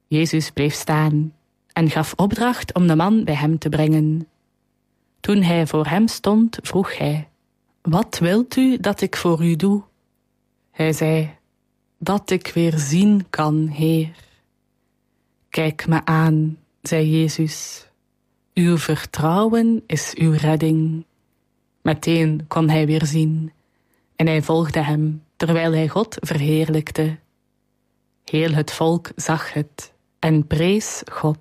Jezus bleef staan en gaf opdracht om de man bij hem te brengen. Toen hij voor hem stond, vroeg hij: "Wat wilt u dat ik voor u doe?" Hij zei: "Dat ik weer zien kan, Heer." "Kijk me aan," zei Jezus. "Uw vertrouwen is uw redding." Meteen kon hij weer zien en hij volgde hem, terwijl hij God verheerlijkte. Heel het volk zag het en prees God.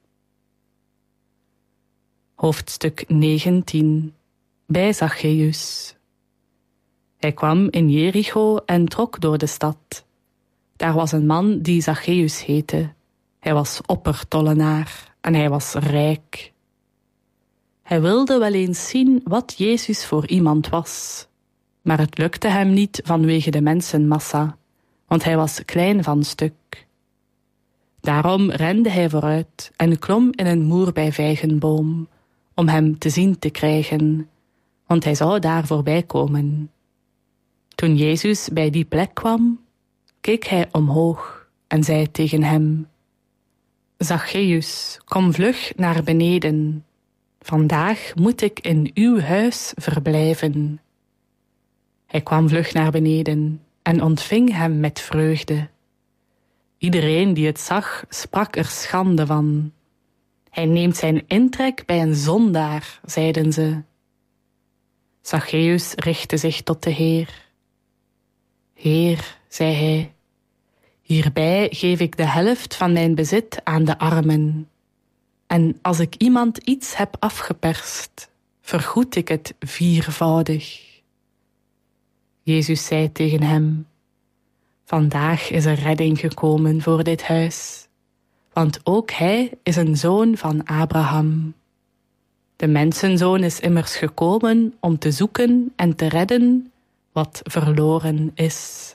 Hoofdstuk 19. Bij Zacchaeus. Hij kwam in Jericho en trok door de stad. Daar was een man die Zacchaeus heette. Hij was oppertollenaar en hij was rijk. Hij wilde wel eens zien wat Jezus voor iemand was. Maar het lukte hem niet vanwege de mensenmassa, want hij was klein van stuk. Daarom rende hij vooruit en klom in een moerbijvijgenboom, om hem te zien te krijgen, want hij zou daar voorbij komen. Toen Jezus bij die plek kwam, keek hij omhoog en zei tegen hem: "Zacchaeus, kom vlug naar beneden. Vandaag moet ik in uw huis verblijven." Hij kwam vlug naar beneden en ontving hem met vreugde. Iedereen die het zag, sprak er schande van. "Hij neemt zijn intrek bij een zondaar," zeiden ze. Zacchaeus richtte zich tot de Heer. "Heer," zei hij, "hierbij geef ik de helft van mijn bezit aan de armen. En als ik iemand iets heb afgeperst, vergoed ik het viervoudig." Jezus zei tegen hem: "Vandaag is er redding gekomen voor dit huis, want ook hij is een zoon van Abraham. De mensenzoon is immers gekomen om te zoeken en te redden wat verloren is."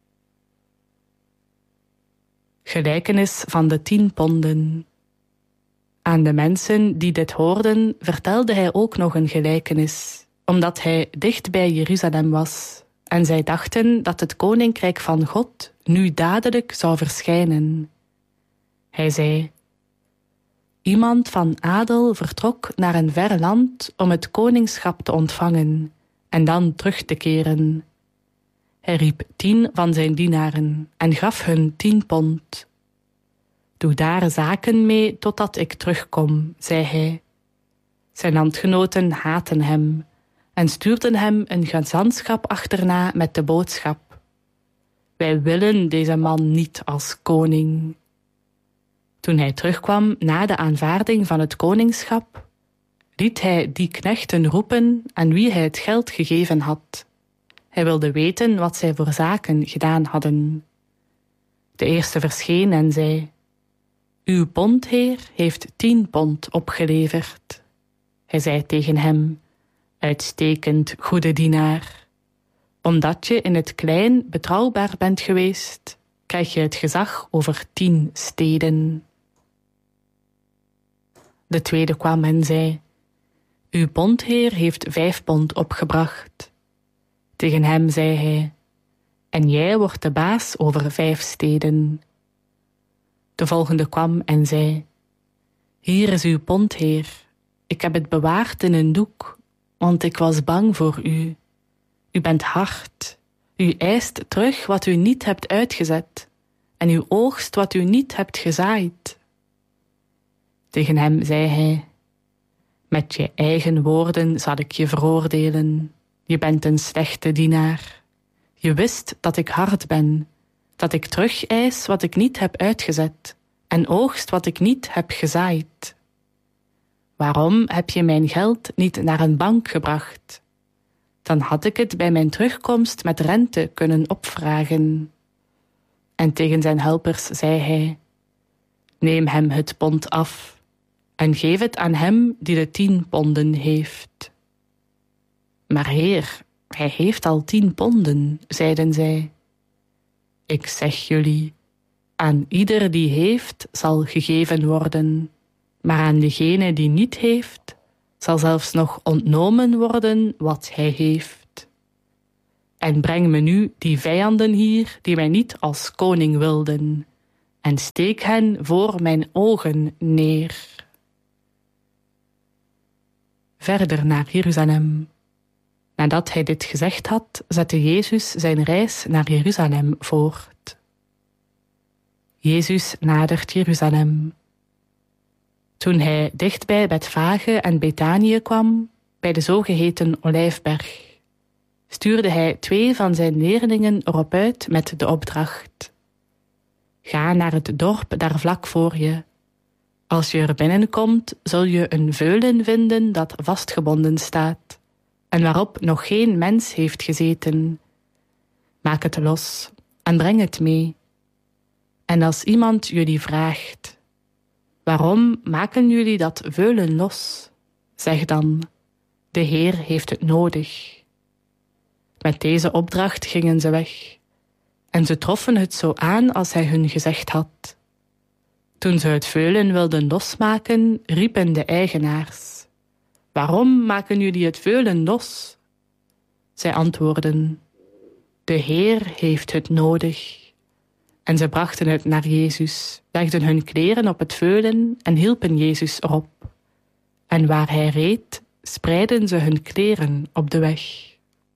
Gelijkenis van de 10 ponden. Aan de mensen die dit hoorden, vertelde hij ook nog een gelijkenis, omdat hij dicht bij Jeruzalem was. En zij dachten dat het koninkrijk van God nu dadelijk zou verschijnen. Hij zei: "Iemand van adel vertrok naar een ver land om het koningschap te ontvangen en dan terug te keren. Hij riep 10 van zijn dienaren en gaf hun 10 pond. Doe daar zaken mee totdat ik terugkom, zei hij. Zijn landgenoten haatten hem en stuurden hem een gezantschap achterna met de boodschap: Wij willen deze man niet als koning. Toen hij terugkwam na de aanvaarding van het koningschap, liet hij die knechten roepen aan wie hij het geld gegeven had. Hij wilde weten wat zij voor zaken gedaan hadden. De eerste verscheen en zei: Uw bondheer heeft 10 pond opgeleverd. Hij zei tegen hem: Uitstekend, goede dienaar. Omdat je in het klein betrouwbaar bent geweest, krijg je het gezag over 10 steden. De tweede kwam en zei: Uw bondheer heeft 5 pond opgebracht. Tegen hem zei hij: En jij wordt de baas over 5 steden. De volgende kwam en zei: Hier is uw bondheer. Ik heb het bewaard in een doek, want ik was bang voor u. U bent hard. U eist terug wat u niet hebt uitgezet, en u oogst wat u niet hebt gezaaid. Tegen hem zei hij: Met je eigen woorden zal ik je veroordelen. Je bent een slechte dienaar. Je wist dat ik hard ben, dat ik terug eis wat ik niet heb uitgezet en oogst wat ik niet heb gezaaid. Waarom heb je mijn geld niet naar een bank gebracht? Dan had ik het bij mijn terugkomst met rente kunnen opvragen. En tegen zijn helpers zei hij: Neem hem het pond af en geef het aan hem die de 10 ponden heeft. Maar heer, hij heeft al 10 ponden, zeiden zij. Ik zeg jullie, aan ieder die heeft zal gegeven worden, maar aan degene die niet heeft, zal zelfs nog ontnomen worden wat hij heeft. En breng me nu die vijanden hier die mij niet als koning wilden, en steek hen voor mijn ogen neer. Verder naar Jeruzalem. Nadat hij dit gezegd had, zette Jezus zijn reis naar Jeruzalem voort. Jezus nadert Jeruzalem. Toen hij dichtbij Betfage en Betanië kwam, bij de zogeheten Olijfberg, stuurde hij 2 van zijn leerlingen erop uit met de opdracht: ga naar het dorp daar vlak voor je. Als je er binnenkomt, zul je een veulen vinden dat vastgebonden staat en waarop nog geen mens heeft gezeten. Maak het los en breng het mee. En als iemand jullie vraagt: waarom maken jullie dat veulen los? Zeg dan: de Heer heeft het nodig. Met deze opdracht gingen ze weg, en ze troffen het zo aan als hij hun gezegd had. Toen ze het veulen wilden losmaken, riepen de eigenaars: waarom maken jullie het veulen los? Zij antwoordden: de Heer heeft het nodig. En ze brachten het naar Jezus, legden hun kleren op het veulen en hielpen Jezus erop. En waar hij reed, spreidden ze hun kleren op de weg.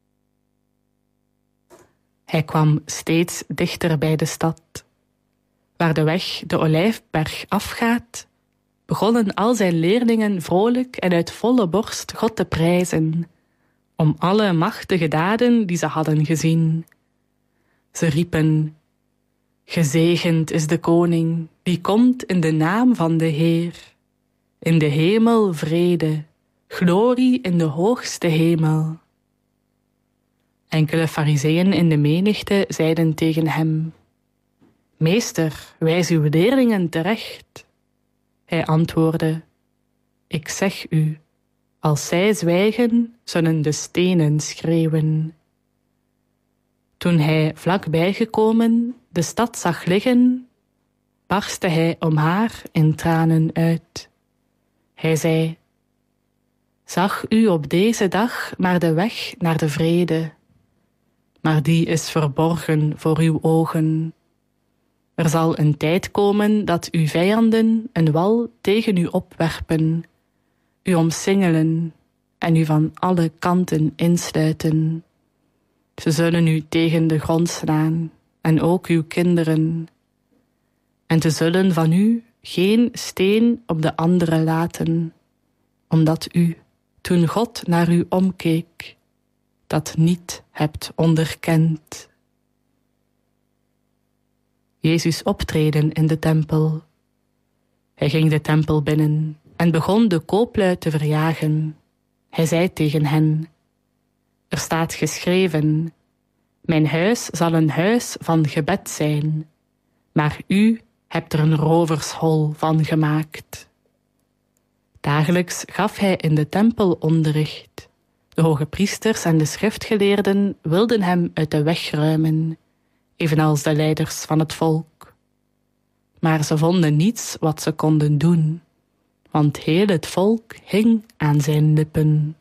Hij kwam steeds dichter bij de stad. Waar de weg de Olijfberg afgaat, begonnen al zijn leerlingen vrolijk en uit volle borst God te prijzen, om alle machtige daden die ze hadden gezien. Ze riepen: gezegend is de koning, die komt in de naam van de Heer. In de hemel vrede, glorie in de hoogste hemel. Enkele farizeeën in de menigte zeiden tegen hem: meester, wijs uw leerlingen terecht. Hij antwoordde: ik zeg u, als zij zwijgen, zullen de stenen schreeuwen. Toen hij vlakbij gekomen de stad zag liggen, barstte hij om haar in tranen uit. Hij zei: zag u op deze dag maar de weg naar de vrede, maar die is verborgen voor uw ogen. Er zal een tijd komen dat uw vijanden een wal tegen u opwerpen, u omsingelen en u van alle kanten insluiten. Ze zullen u tegen de grond slaan en ook uw kinderen. En ze zullen van u geen steen op de andere laten, omdat u, toen God naar u omkeek, dat niet hebt onderkend. Jezus optreden in de tempel. Hij ging de tempel binnen en begon de kooplui te verjagen. Hij zei tegen hen: er staat geschreven: mijn huis zal een huis van gebed zijn, maar u hebt er een rovershol van gemaakt. Dagelijks gaf hij in de tempel onderricht. De hoge priesters en de schriftgeleerden wilden hem uit de weg ruimen, evenals de leiders van het volk. Maar ze vonden niets wat ze konden doen, want heel het volk hing aan zijn lippen.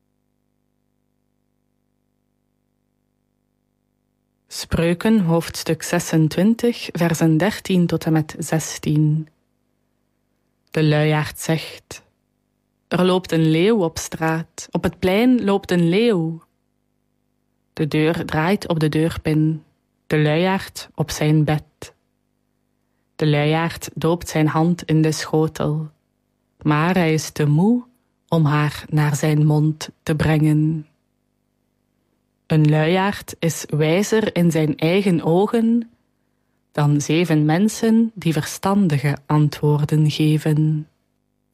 Spreuken, hoofdstuk 26, versen 13 tot en met 16. De luiaard zegt: er loopt een leeuw op straat, op het plein loopt een leeuw. De deur draait op de deurpin, de luiaard op zijn bed. De luiaard doopt zijn hand in de schotel, maar hij is te moe om haar naar zijn mond te brengen. Een luiaard is wijzer in zijn eigen ogen dan 7 mensen die verstandige antwoorden geven.